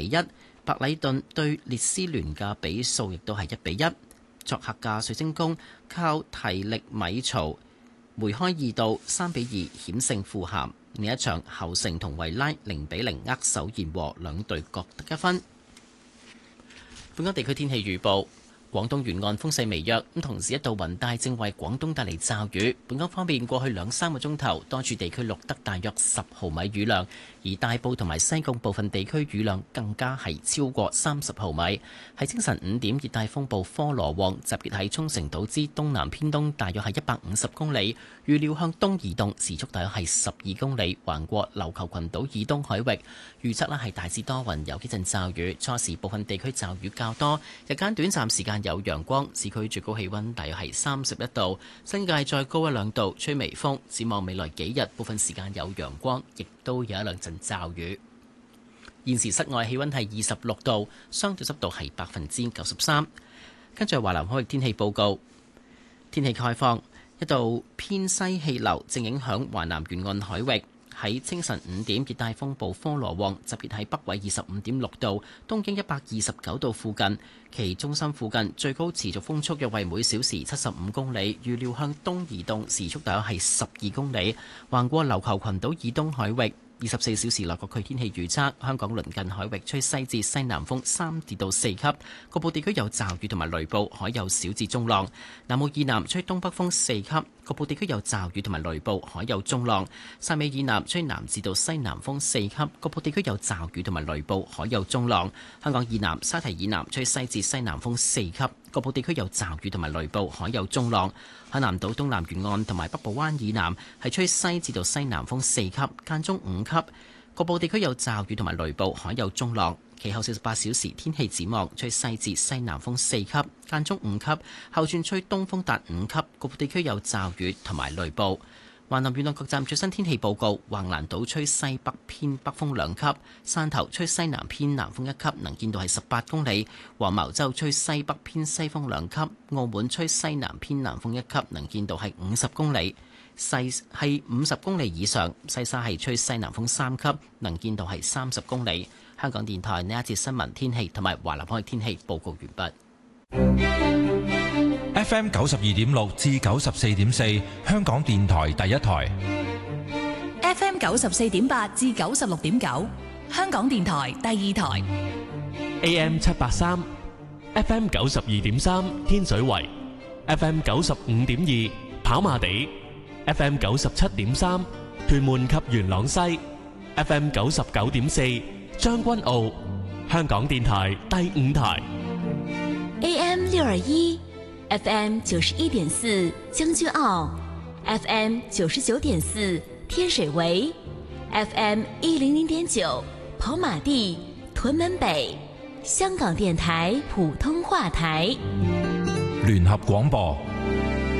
1-1，白禮頓對列斯聯嘅比數亦都係1-1。作客嘅水晶宮靠提力米曹梅開二度3-2險勝富咸。另一場侯城同維拉0-0握手言和，兩隊各得1分。本港地區天氣預報。廣東沿岸風勢微弱，同時一道雲帶正為廣東帶嚟驟雨。本港方面，過去2-3個鐘頭，多處地區錄得大約10毫米雨量，而大埔同埋西貢部分地區雨量更加係超過30毫米。喺清晨5點，熱帶風暴科羅旺集結喺沖繩島之東南偏東，大約係150公里，預料向東移動，時速大約係12公里，橫過琉球群島以東海域。預測呢係大致多雲，有幾陣驟雨，初時部分地區驟雨較多，日間短暫時間有陽光，市區最高氣溫大約係31度，新界再高1-2度，吹微風。展望未來幾日，部分時間有陽光，亦都有1-2陣驟雨。現時室外氣溫係26度，相對濕度係93%。跟住華南海域天氣報告，天氣概況，一道偏西氣流正影響華南沿岸海域。喺清晨5點，熱帶風暴科羅旺集結喺北緯25.6度、東經129度附近，其中心附近最高持續風速約為每小時75公里，預料向東移動，時速大約係12公里，橫過琉球群島以東海域。24小時內各區天氣預測：香港鄰近海域吹西至西南風3至到4級，局部地區有驟雨同埋雷暴，海有小至中浪。南澳以南吹東北風4級，局部地區有驟雨同埋雷暴，海有中浪。汕尾以南吹南至到西南風4級，局部地區有驟雨同埋雷暴，海有中浪。香港以南、沙堤以南吹西至西南風4級，局部地區有驟雨同埋雷暴，海有中浪。海南島東南沿岸同埋北部灣以南係吹西至到西南風4級，間中5級，局部地區有驟雨同埋雷暴，海有中浪。其後48小時天氣展望，吹西至西南風4級，間中5級，後轉吹東風達5級，局部地區有驟雨同埋雷暴。華南沿岸各站最新天氣報告：橫瀾島吹西北偏北風2級，汕頭吹西南偏南風1級，能見度係18公里；黃茅洲吹西北偏西風2級，澳門吹西南偏南風1級，能見度係50公里；西係50公里以上，西沙係吹西南風3級，能見度係30公里。香港電台呢一節新聞天氣同埋華南海天氣報告完畢。 FM 92.6至94.4，香港電台第一台。 FM 94.8至96.9，香港電台第二台。 AM 783 FM 92.3，天水圍 FM 95.2，跑馬地 FM 97.3，屯門及元朗西 FM 99.4，將軍澳。香港電台第五台。 AM 621 FM 91.4，將軍澳 FM 99.4，天水圍 FM 100.9，跑馬地屯門北。香港電台普通話台。 聯合廣播。